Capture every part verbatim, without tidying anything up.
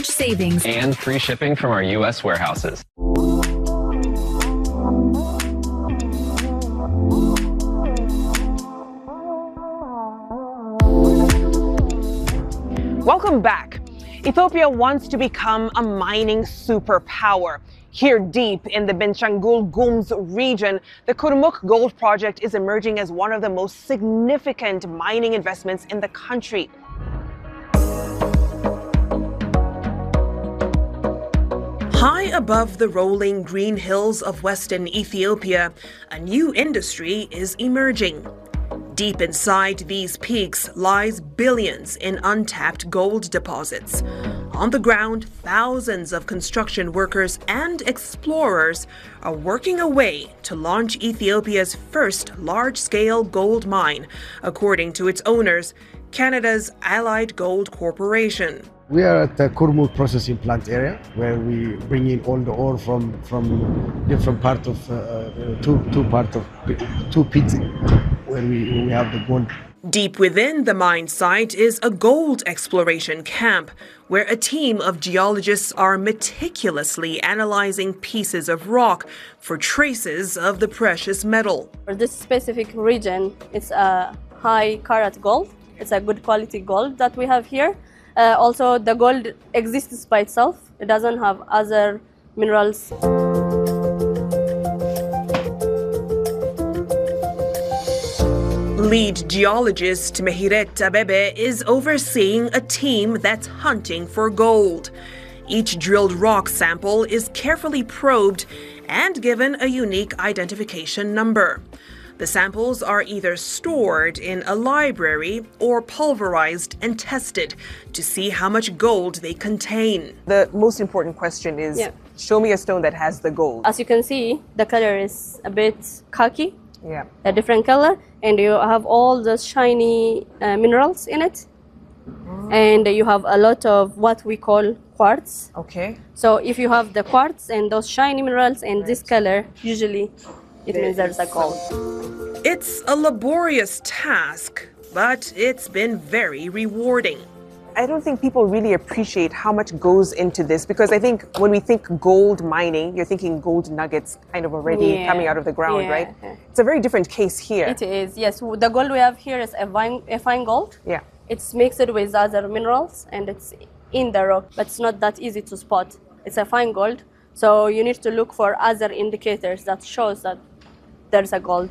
huge savings and free shipping from our U S warehouses. Welcome back. Ethiopia wants to become a mining superpower. Here deep in the Benishangul Gumuz region, the Kurmuk Gold Project is emerging as one of the most significant mining investments in the country. High above the rolling green hills of western Ethiopia, a new industry is emerging. Deep inside these peaks lies billions in untapped gold deposits. On the ground, thousands of construction workers and explorers are working away to launch Ethiopia's first large-scale gold mine, according to its owners, Canada's Allied Gold Corporation. We are at the Kurmuk processing plant area, where we bring in all the ore from from different parts of uh, two two part of two pits, where we we have the gold. Deep within the mine site is a gold exploration camp, where a team of geologists are meticulously analyzing pieces of rock for traces of the precious metal. For this specific region, it's a high carat gold. It's a good quality gold that we have here. Uh, also, the gold exists by itself. It doesn't have other minerals. Lead geologist Mehiret Abebe is overseeing a team that's hunting for gold. Each drilled rock sample is carefully probed and given a unique identification number. The samples are either stored in a library or pulverized and tested to see how much gold they contain. The most important question is, yeah. Show me a stone that has the gold. As you can see, the color is a bit khaki, yeah. a different color, and you have all the shiny uh, minerals in it. Mm. And you have a lot of what we call quartz. Okay. So if you have the quartz and those shiny minerals and right. this color, usually it means there's a gold. It's a laborious task, but it's been very rewarding. I don't think people really appreciate how much goes into this, because I think when we think gold mining, you're thinking gold nuggets kind of already yeah. coming out of the ground, yeah. right? It's a very different case here. It is, yes. The gold we have here is a fine, a fine gold. Yeah. It's mixed with other minerals and it's in the rock, but it's not that easy to spot. It's a fine gold, so you need to look for other indicators that shows that there's a gold.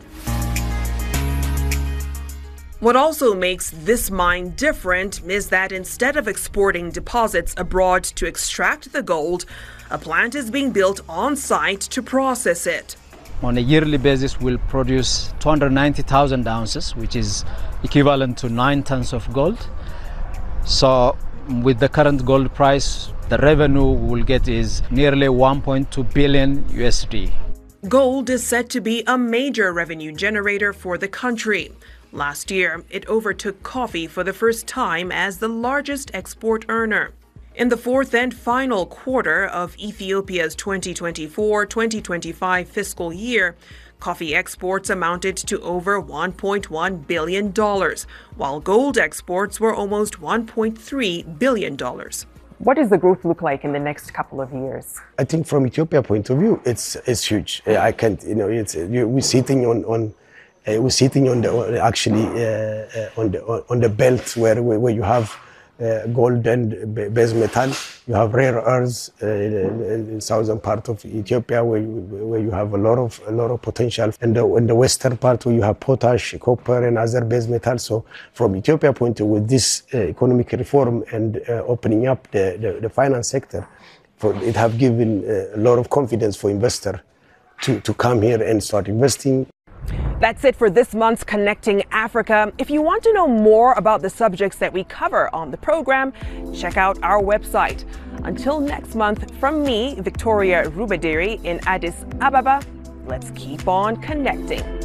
What also makes this mine different is that instead of exporting deposits abroad to extract the gold, a plant is being built on site to process it. On a yearly basis, we'll produce two hundred ninety thousand ounces, which is equivalent to nine tons of gold. So with the current gold price, the revenue we'll get is nearly one point two billion U S D. Gold is set to be a major revenue generator for the country. Last year, it overtook coffee for the first time as the largest export earner. In the fourth and final quarter of Ethiopia's twenty twenty-four twenty twenty-five fiscal year, coffee exports amounted to over one point one billion dollars, while gold exports were almost one point three billion dollars. What does the growth look like in the next couple of years? I think from Ethiopia point of view, it's it's huge. I can't, you know, it's we're sitting on on uh, we're sitting on the actually uh, uh, on the on the belt where where you have uh, gold and base metal. You have rare earths uh, in the southern part of Ethiopia, where you, where you have a lot of a lot of potential, and the, in the western part where you have potash, copper, and other base metals. So, from Ethiopia point of view, with this uh, economic reform and uh, opening up the, the, the finance sector, for, it have given uh, a lot of confidence for investors to to come here and start investing. That's it for this month's Connecting Africa. If you want to know more about the subjects that we cover on the program, check out our website. Until next month, from me, Victoria Rubadiri in Addis Ababa, let's keep on connecting.